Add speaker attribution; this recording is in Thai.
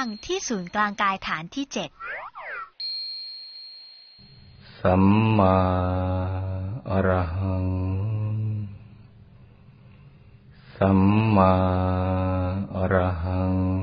Speaker 1: ที่ศูนย์กลางกายฐานที่7
Speaker 2: สัมมาอรหังสัมมาอรหัง